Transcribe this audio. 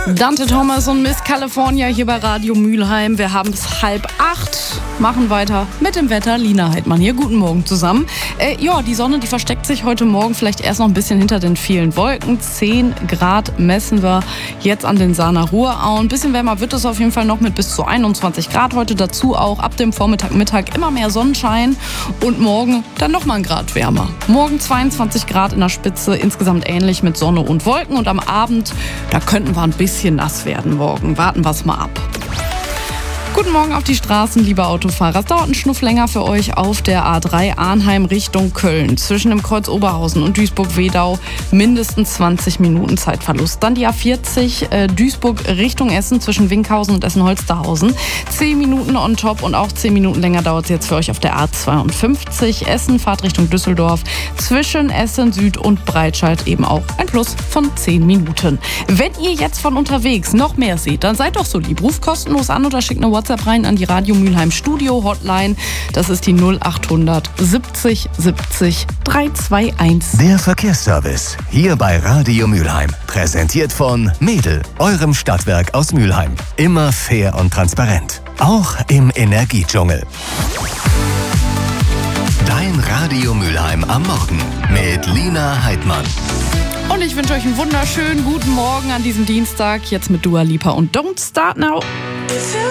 Dante Thomas und Miss California hier bei Radio Mülheim. Wir haben es 7:30, machen weiter mit dem Wetter. Lina Heidmann hier, guten Morgen zusammen. Die Sonne, die versteckt sich heute Morgen vielleicht erst noch ein bisschen hinter den vielen Wolken. 10 Grad messen wir jetzt an den Sahner Ruhrauen. Ein bisschen wärmer wird es auf jeden Fall noch mit bis zu 21 Grad heute. Dazu auch ab dem Vormittag, Mittag immer mehr Sonnenschein und morgen dann nochmal ein Grad wärmer. Morgen 22 Grad in der Spitze, insgesamt ähnlich mit Sonne und Wolken. Und am Abend, da könnten wir ein bisschen nass werden morgen. Warten wir es mal ab. Guten Morgen auf die Straßen, liebe Autofahrer. Es dauert einen Schnuff länger für euch auf der A3 Arnheim Richtung Köln. Zwischen dem Kreuz Oberhausen und Duisburg-Wedau mindestens 20 Minuten Zeitverlust. Dann die A40 Duisburg Richtung Essen zwischen Winkhausen und Essen-Holsterhausen. 10 Minuten on top und auch 10 Minuten länger dauert es jetzt für euch auf der A52 Essen, Fahrt Richtung Düsseldorf. Zwischen Essen Süd und Breitscheid eben auch ein Plus von 10 Minuten. Wenn ihr jetzt von unterwegs noch mehr seht, dann seid doch so lieb. Ruft kostenlos an oder schickt eine WhatsApp rein an die Radio Mülheim Studio Hotline. Das ist die 0800 70 70 321. Der Verkehrsservice hier bei Radio Mülheim. Präsentiert von Mädel, eurem Stadtwerk aus Mülheim. Immer fair und transparent. Auch im Energiedschungel. Dein Radio Mülheim am Morgen mit Lina Heidmann. Und ich wünsche euch einen wunderschönen guten Morgen an diesem Dienstag. Jetzt mit Dua Lipa und Don't Start Now.